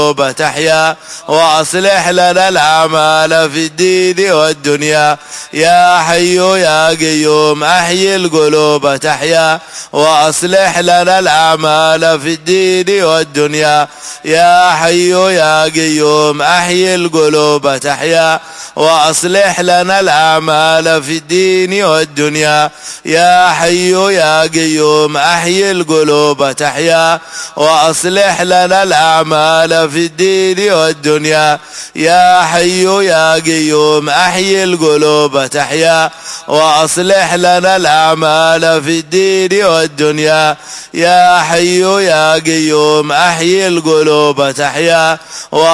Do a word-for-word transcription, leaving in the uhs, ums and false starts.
تحيا وأصلح لنا الأعمال في الدين والدنيا. يا حي يا قيوم أحيي القلوب تحيا وأصلح لنا الأعمال في الدين والدنيا. يا حي يا قيوم أحيي القلوب تحيا وأصلح لنا الأعمال في الدين والدنيا. يا حي يا قيوم أحيي القلوب تحيا وأصلح لنا الأعمال في الدين والدنيا. يا حي يا قيوم أحيي القلوب تحيا وأصلح لنا الأعمال في الدين والدنيا. يا حي يا قيوم أحيي القلوب تحيا